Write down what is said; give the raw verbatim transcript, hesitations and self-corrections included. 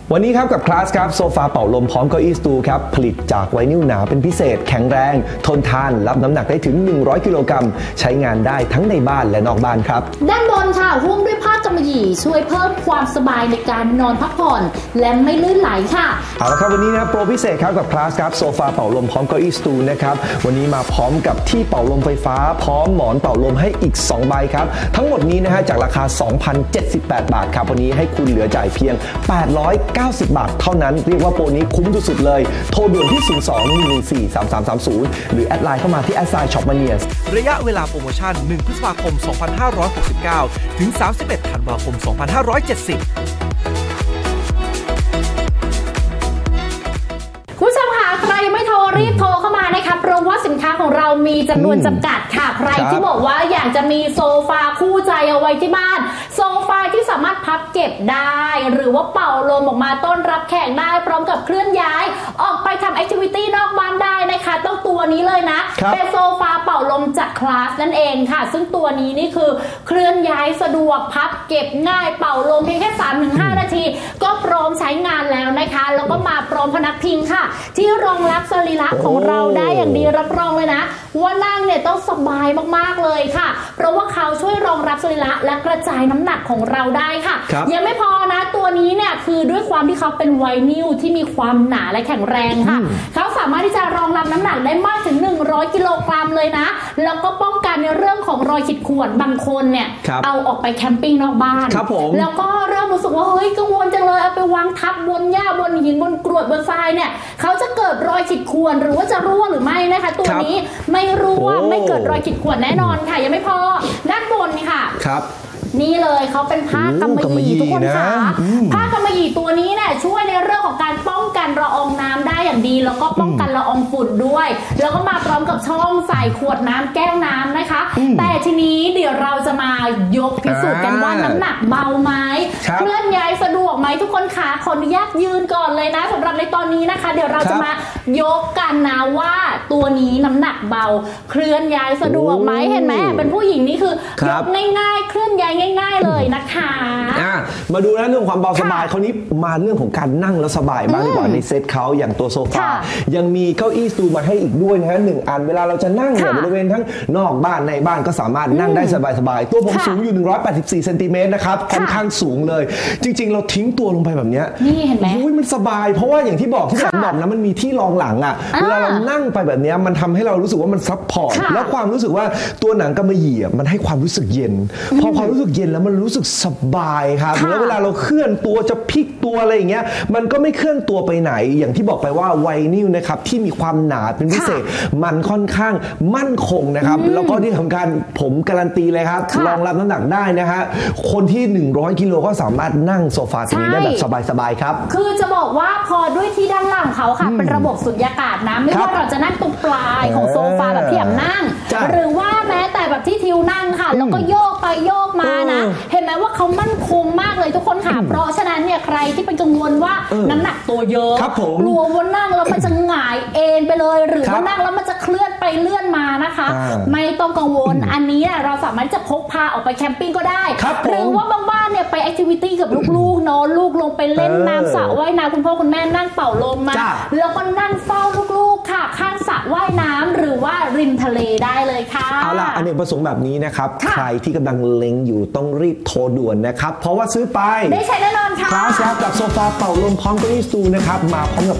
วันนี้ครับกับคลาสครับโซฟาเป่าลมพร้อมเก้าอี้สตูครับผลิตจากไวนิลหนาเป็นพิเศษแข็งแรงทนทานรับน้ำหนักได้ถึงหนึ่งร้อยกิโลกรัมใช้งานได้ทั้งในบ้านและนอกบ้านครับด้านบนค่ะหุ้มด้วยผ้ากำมะหยี่ช่วยเพิ่มความสบายในการนอนพักผ่อนและไม่ลื่นไหลค่ะเอาละครับวันนี้นะโปรพิเศษครับกับคลาสครับโซฟาเป่าลมพร้อมเก้าอี้สตูนะครับวันนี้มาพร้อมกับที่เป่าลมไฟฟ้าพร้อมหมอนเป่าลมให้อีกสองใบครับทั้งหมดนี้นะฮะจากราคา สองพันเจ็ดสิบแปด บาทครับวันนี้ให้คุณเหลือจ่ายเพียงแปดร้อยเก้าสิบบาทเท่านั้นเรียกว่าโปรนี้คุ้มสุดๆเลยโทรด่วนที่ศูนย์ สอง หนึ่ง หนึ่ง สี่ สาม สาม สาม ศูนย์หรือแอดไลน์เข้ามาที่แอดไซน์ช็อปมาเนียระยะเวลาโปรโมชั่นหนึ่งพฤษภาคมสองพันห้าร้อยหกสิบเก้าถึงสามสิบเอ็ดธันวาคมสองพันห้าร้อยเจ็ดสิบคุณผู้ชมค่ะใครไม่โทรรีบโทรเข้ามานะคะเพราะว่าสินค้าของเรามีจำนวนจำกัดค่ะใครที่บอกว่าอยากจะมีโซฟาคู่ใจเอาไว้ที่บ้านโซฟาที่สามารถพับเก็บได้หรือว่าเป่าลมออกมาต้อนรับแขกได้พร้อมกับเคลื่อนย้ายออกไปทำแอคทิวิตี้นอกบ้านได้นะคะต้องตัวนี้เลยนะเป็นโซฟาเป่าลมจากคลาสนั่นเองค่ะซึ่งตัวนี้นี่คือเคลื่อนย้ายสะดวกพับเก็บง่ายเป่าลมเพียงแค่ สามถึงห้า นาทีก็พร้อมใช้งานแล้วนะคะแล้วก็มาพร้อมพนักพิงค่ะที่รองรับสรีระของเราได้อย่างดีรับรองเลยนะว่านั่งเนี่ยต้องสบายมากๆเลยค่ะเพราะว่าเขาช่วยรองรับสรีระและกระจายน้ำหนักของเราได้ค่ะยังไม่พอนะตัวนี้เนี่ยคือด้วยความที่เขาเป็นไวนิลที่มีความหนาและแข็งแรงค่ะเขาสามารถที่จะรองรับน้ำหนักได้มากถึงหนึ่งร้อยกิโลกรัมเลยนะแล้วก็ป้องกันในเรื่องของรอยขีดข่วนบางคนเนี่ยเอาออกไปแคมปิ้งนอกบ้านแล้วก็เริ่มรู้สึกว่าเฮ้ยกังวลจังเลยเอาไปวางทับบนหญ้าบนหินบนกรวดบนทรายเนี่ยเขาจะเกิดรอยขีดข่วนหรือว่าจะรั่วหรือไม่นะคะตัวนี้ไม่รั่วไม่เกิดรอยขีดข่วนแน่นอนค่ะยังไม่พอด้านบนค่ะครับนี่เลยเขาเป็นผ้ากำมะหยี่ทุกคนค่ะผ้ากำมะหยี่ตัวนี้เนี่ยช่วยในเรื่องของการป้องกันละอองน้ำได้อย่างดีแล้วก็ป้องกันละอองฝุ่นด้วยแล้วก็มาพร้อมกับช่องใส่ขวดน้ำแก้วน้ำนะคะแต่ทีนี้เดี๋ยวเราจะมายกพิสูจน์กันว่าน้ำหนักเบาไหมเคลื่อนย้ายสะดวกไหมทุกคนค่ะขออนุญาตยืนก่อนเลยนะสำหรับในตอนนี้นะคะเดี๋ยวเราจะมายกกันนะว่าตัวนี้น้ำหนักเบาเคลื่อนย้ายสะดวกไหมเห็นไหมเป็นผู้หญิงนี่คือยกง่ายๆเคลื่อนย้ายง่ายๆเลยนะคะมาดูนะเรื่องความเบาสบายเขานี้มาเรื่องของการนั่งแล้วสบายบ้างดีกว่าในเซตเขาอย่างตัวโซฟายังมีเก้าอี้สตูมาให้อีกด้วยนะฮะหนึ่งอันเวลาเราจะนั่งเนี่ยบริเวณทั้งนอกบ้านในบ้านก็สามารถนั่งได้สบายๆตัวผมสูงอยู่หนึ่งร้อยแปดสิบสี่เซนติเมตรนะครับค่อนข้างสูงเลยจริงๆเราทิ้งตัวลงไปแบบนี้นี่เห็นไหมอุ้ยมันสบายเพราะว่าอย่างที่บอกที่ผมบอกนะมันมีที่รองหลังอ่ะเวลาเรานั่งไปแบบนี้มันทำให้เรารู้สึกว่ามันซับพอร์ตแล้วความรู้สึกว่าตัวหนังกำมะหยี่มันให้ความรู้สึกเย็นพอความรู้สึกเย็นแล้วมันรู้สึกสบายครับแล้วเวลาเราเคลื่อนตัวจะพลิกตัวอะไรอย่างเงี้ยมันก็ไม่เคลื่อนตัวไปไหนอย่างที่บอกไปว่าไวนิลนะครับที่มีความหนาเป็นพิเศษมันค่อนข้างมั่นคงนะครับแล้วก็ที่สำคัญผมการันตีเลยครับรองรับน้ำหนักได้นะฮะคนที่หนึ่งร้อยกิโลก็สามารถนั่งโซฟาตัวนี้ได้แบบสบายๆครับคือจะบอกว่าพอด้วยที่ด้านล่างเขาค่ะเป็นระบบสุญญากาศนะไม่ว่าเราจะนั่งตรงปลายของโซฟาแบบที่แอมนั่งหรือว่าแม้แต่แบบที่ทิวนั่งค่ะแล้วก็โยกไปโยกมานะเห็นไหมว่าเขามั่นคงมากเลยทุกคนค่ะเพราะฉะนั้นเนี่ยใครที่เป็นกังวลว่าน้ำหนักตัวเยอะกลัวว่านั่งแล้วมันจะหงายเอ็นไปเลยหรือว่านั่งแล้วมันจะเคลื่อนไปเลื่อนมานะคะไม่ต้องกังวลอันนี้เราสามารถจะพกพาออกไปแคมปิ้งก็ได้หรือว่าบางบ้านเนี่ยไปแอคทิวิตี้กับลูกๆเนาะลูกลงไปเล่นน้ำสระว่ายน้ำคุณพ่อคุณแม่นั่งเป่าลมมาแล้วก็นั่งเฝ้าลูกๆค่ะข้างสระว่ายน้ำหรือว่าริมทะเลได้เลยค่ะเอาล่ะอเนกประสงค์แบบนี้นะครับใครที่กำลังเล็งอยู่ต้องรีบโทรด่วนนะครับเพราะว่าซื้อไปได้ใช้แน่นอนค่ะคลาสกับโซฟาเป่าลมพร้อมเก้าอี้สตูนะครับมาพร้อมกับ